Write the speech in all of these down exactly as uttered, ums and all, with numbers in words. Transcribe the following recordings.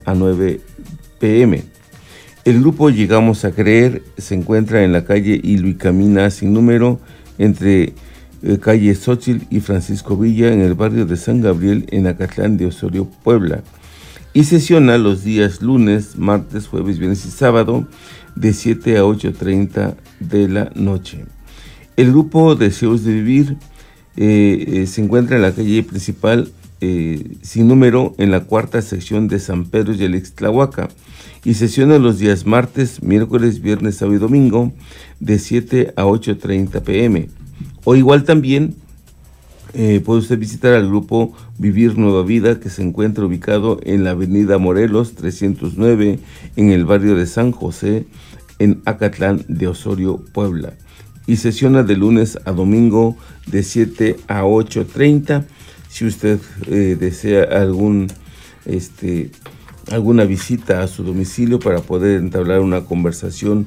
a nueve pe eme. El grupo Llegamos a Creer se encuentra en la calle Iluicamina sin número entre eh, calle Xochitl y Francisco Villa en el barrio de San Gabriel en Acatlán de Osorio, Puebla. Y sesiona los días lunes, martes, jueves, viernes y sábado de siete a ocho treinta de la noche. El grupo Deseos de Vivir eh, eh, se encuentra en la calle principal eh, sin número en la cuarta sección de San Pedro y Ixtlahuaca y sesiona los días martes, miércoles, viernes, sábado y domingo de siete a ocho treinta pe eme. O igual también eh, puede usted visitar al grupo Vivir Nueva Vida, que se encuentra ubicado en la avenida Morelos trescientos nueve en el barrio de San José en Acatlán de Osorio, Puebla. Y sesiona de lunes a domingo de siete a ocho treinta. Si usted eh, desea algún este alguna visita a su domicilio para poder entablar una conversación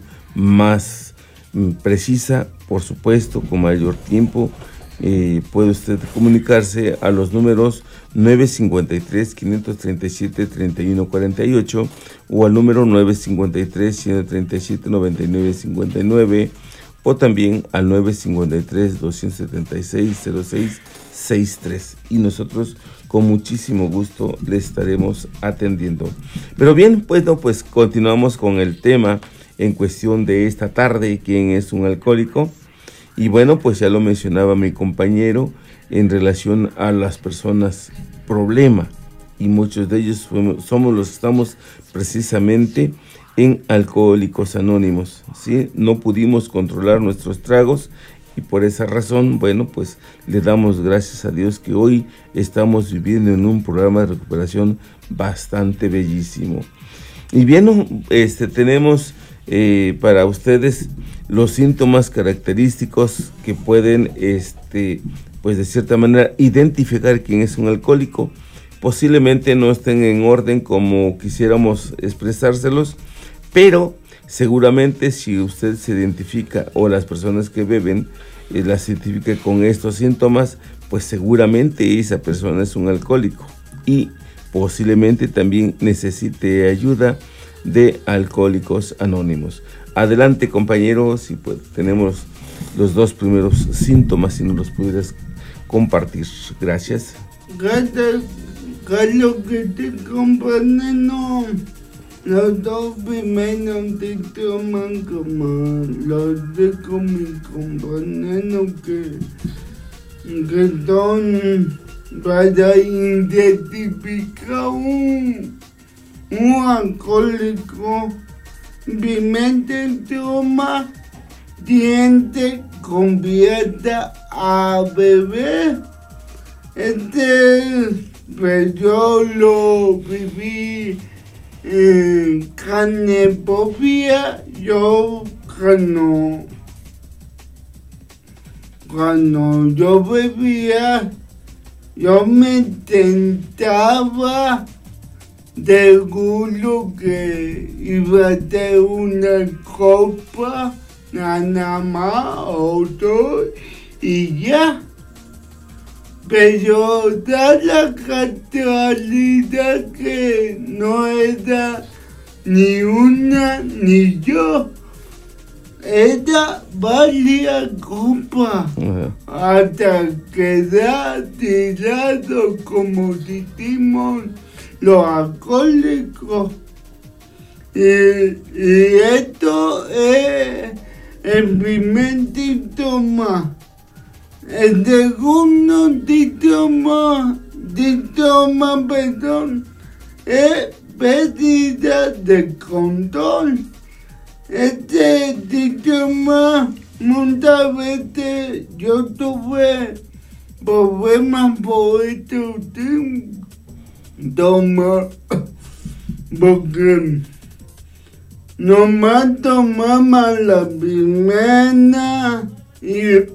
más mm, precisa, por supuesto, con mayor tiempo, eh, puede usted comunicarse a los números nueve cinco tres, cinco tres siete, tres uno cuatro ocho o al número nueve cinco tres, uno tres siete, nueve nueve cinco nueve o también al nueve cinco tres, dos siete seis, cero seis seis tres, y nosotros con muchísimo gusto le estaremos atendiendo. Pero bien, bueno, pues continuamos con el tema en cuestión de esta tarde, ¿quién es un alcohólico? Y bueno, pues ya lo mencionaba mi compañero en relación a las personas problema, y muchos de ellos somos los que estamos precisamente en Alcohólicos Anónimos, ¿sí? No pudimos controlar nuestros tragos y por esa razón, bueno, pues le damos gracias a Dios que hoy estamos viviendo en un programa de recuperación bastante bellísimo. Y bien, este, tenemos eh, para ustedes los síntomas característicos que pueden, este, pues de cierta manera, identificar quién es un alcohólico. Posiblemente no estén en orden como quisiéramos expresárselos, pero seguramente si usted se identifica o las personas que beben eh, las identifica con estos síntomas, pues seguramente esa persona es un alcohólico y posiblemente también necesite ayuda de Alcohólicos Anónimos. Adelante, compañeros, si pues, tenemos los dos primeros síntomas, si nos los pudieras compartir. Gracias. Gracias, Carlos, que te acompañan. Los dos primeros síntomas, como los de con mi compañero, que, que son para identificar un, un alcohólico. Primer síntoma, diente convierte a beber. Este, pues yo lo viví en carne propia. Yo cuando, cuando yo bebía, yo me tentaba seguro que iba a ser una copa, nada más, o dos, y ya. Pero da la casualidad que no era ni una ni yo, era varias copas, uh-huh. Hasta quedar tirado, como decimos los alcohólicos. Y, y esto es el primer síntoma. El segundo síntoma, síntoma, perdón, es pérdida de control. Este síntoma, muchas veces yo tuve problemas por este síntoma, porque nomás tomaba la primera y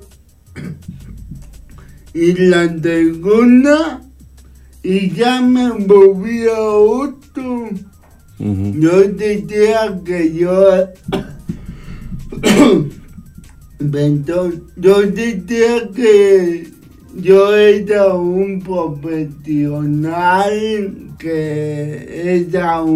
y la segunda y ya me volví a otro. Uh-huh. Yo decía que yo perdón, yo decía que yo era un profesional, que era un